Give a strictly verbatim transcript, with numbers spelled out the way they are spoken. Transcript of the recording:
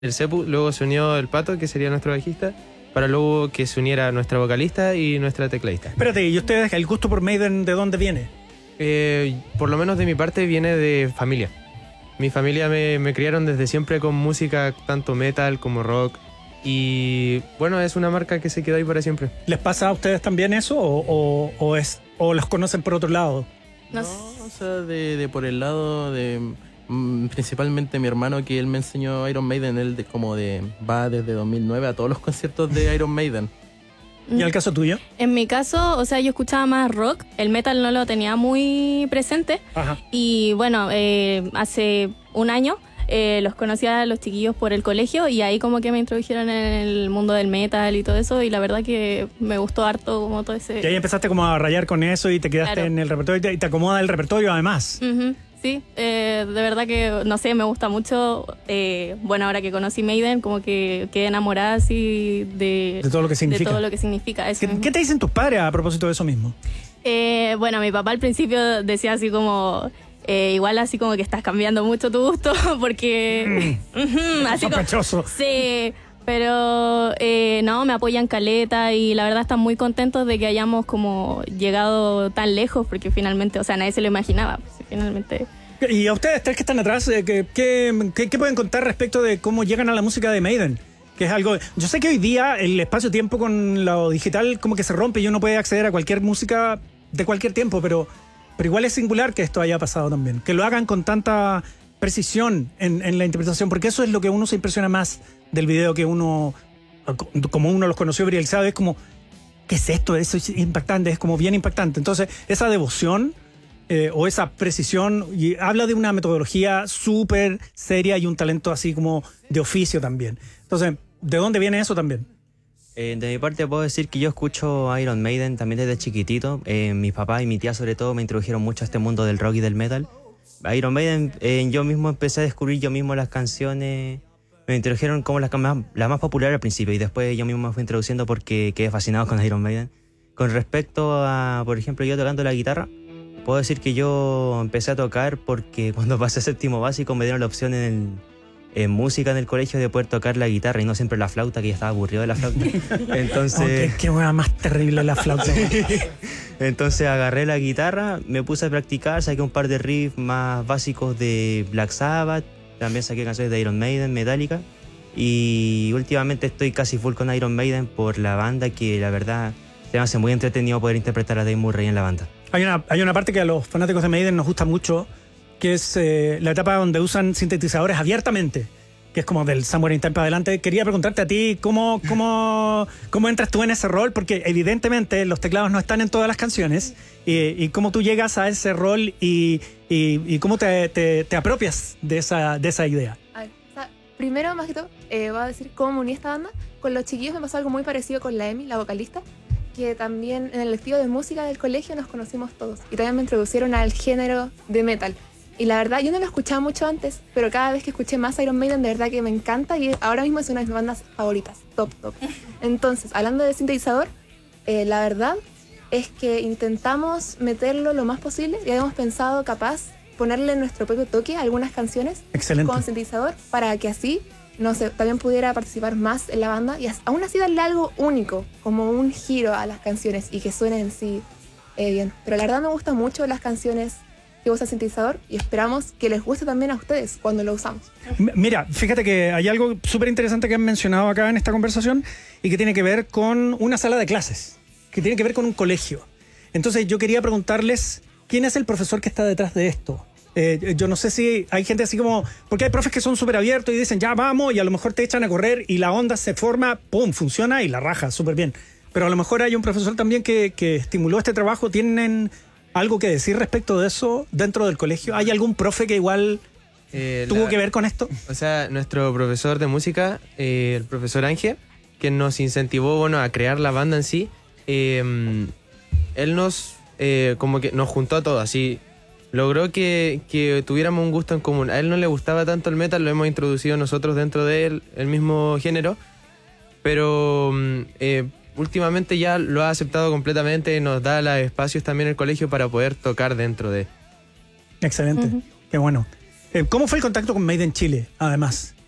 El Cepu, luego se unió el Pato, que sería nuestro bajista, para luego que se uniera nuestra vocalista y nuestra tecladista. Espérate, ¿y ustedes el gusto por Maiden de dónde viene? Eh, por lo menos de mi parte viene de familia. Mi familia me, me criaron desde siempre con música tanto metal como rock. Y bueno, es una marca que se quedó ahí para siempre. ¿Les pasa a ustedes también eso o, o, o, es, o los conocen por otro lado? No, no o sea, de, de por el lado de... Principalmente mi hermano, que él me enseñó Iron Maiden, él de, como de va desde dos mil nueve a todos los conciertos de Iron Maiden. ¿Y el caso tuyo? En mi caso, o sea, yo escuchaba más rock, el metal no lo tenía muy presente. Ajá. Y bueno, eh, hace un año eh, los conocía a los chiquillos por el colegio y ahí como que me introdujeron en el mundo del metal y todo eso, y la verdad que me gustó harto como todo ese... Y ahí empezaste como a rayar con eso y te quedaste Claro. en el repertorio y te, y te acomoda el repertorio además. Uh-huh. Sí, eh, de verdad que, no sé, me gusta mucho. Eh, bueno, ahora que conocí Maiden, como que quedé enamorada así de, De todo lo que significa. De todo lo que significa eso ¿Qué, mismo. ¿Qué te dicen tus padres a propósito de eso mismo? Eh, bueno, mi papá al principio decía así como... Eh, igual así como que estás cambiando mucho tu gusto, porque... Mm. uh-huh, así como, Sospechoso. sí, pero eh, no, me apoyan caleta y la verdad están muy contentos de que hayamos como llegado tan lejos, porque finalmente, o sea, nadie se lo imaginaba, pues, finalmente... Y a ustedes tres que están atrás, eh, ¿qué, qué, qué, qué pueden contar respecto de cómo llegan a la música de Maiden? Que es algo... Yo sé que hoy día el espacio-tiempo con lo digital como que se rompe y uno puede acceder a cualquier música de cualquier tiempo, pero, pero igual es singular que esto haya pasado también. Que lo hagan con tanta precisión en, en la interpretación, porque eso es lo que uno se impresiona más del video que uno... Como uno los conoció viralizado, es como... ¿Qué es esto? Eso es impactante, es como bien impactante. Entonces, esa devoción... Eh, o esa precisión, y habla de una metodología súper seria y un talento así como de oficio también. Entonces, ¿de dónde viene eso también? Eh, de mi parte puedo decir que yo escucho Iron Maiden también desde chiquitito. Eh, mis papás y mi tía sobre todo me introdujeron mucho a este mundo del rock y del metal. Iron Maiden, eh, yo mismo empecé a descubrir yo mismo las canciones. Me introdujeron como las más, las más populares al principio y después yo mismo me fui introduciendo porque quedé fascinado con Iron Maiden. Con respecto a, por ejemplo, yo tocando la guitarra, puedo decir que yo empecé a tocar porque cuando pasé séptimo básico me dieron la opción en, el, en música en el colegio de poder tocar la guitarra y no siempre la flauta, que ya estaba aburrido de la flauta. Entonces, oh, qué, qué hueá más terrible la flauta. Entonces agarré la guitarra, me puse a practicar, saqué un par de riffs más básicos de Black Sabbath, también saqué canciones de Iron Maiden, Metallica, y últimamente estoy casi full con Iron Maiden por la banda, que la verdad se me hace muy entretenido poder interpretar a Dave Murray en la banda. Hay una, hay una parte que a los fanáticos de Maiden nos gusta mucho, que es eh, la etapa donde usan sintetizadores abiertamente, que es como del Somewhere in Time para adelante. Quería preguntarte a ti, ¿cómo, cómo, cómo entras tú en ese rol? Porque evidentemente los teclados no están en todas las canciones, y, y cómo tú llegas a ese rol y, y, y cómo te, te, te apropias de esa, de esa idea. A ver, o sea, primero, más que todo, eh, voy a decir cómo me uní a esta banda. Con los chiquillos me pasó algo muy parecido con la Emi, la vocalista, que también en el lectivo de música del colegio nos conocimos todos y también me introducieron al género de metal. Y la verdad, yo no lo escuchaba mucho antes, pero cada vez que escuché más Iron Maiden, de verdad que me encanta y ahora mismo es una de mis bandas favoritas, top, top. Entonces, hablando de sintetizador, eh, la verdad es que intentamos meterlo lo más posible y habíamos pensado capaz ponerle nuestro propio toque a algunas canciones. Excelente. Con sintetizador para que así, no sé, también pudiera participar más en la banda y aún así darle algo único, como un giro a las canciones y que suenen en sí eh, bien. Pero la verdad me gustan mucho las canciones que usa sintetizador y esperamos que les guste también a ustedes cuando lo usamos. M- Mira, fíjate que hay algo súper interesante que han mencionado acá en esta conversación y que tiene que ver con una sala de clases, que tiene que ver con un colegio. Entonces yo quería preguntarles, ¿quién es el profesor que está detrás de esto? Eh, yo no sé si hay gente así como... Porque hay profes que son súper abiertos y dicen, ya vamos, y a lo mejor te echan a correr y la onda se forma, pum, funciona y la raja súper bien. Pero a lo mejor hay un profesor también que, que estimuló este trabajo. ¿Tienen algo que decir respecto de eso dentro del colegio? ¿Hay algún profe que igual Eh, tuvo la- que ver con esto? O sea, nuestro profesor de música, eh, el profesor Ángel, que nos incentivó, bueno, a crear la banda en sí, eh, él nos, eh, como que nos juntó a todos, así, logró que, que tuviéramos un gusto en común. A él no le gustaba tanto el metal, lo hemos introducido nosotros dentro de él, el mismo género, pero mm, eh, últimamente ya lo ha aceptado completamente, nos da los espacios también en el colegio para poder tocar dentro de... Excelente, Ujú. qué bueno. Eh, ¿Cómo fue el contacto con Made in Chile, además?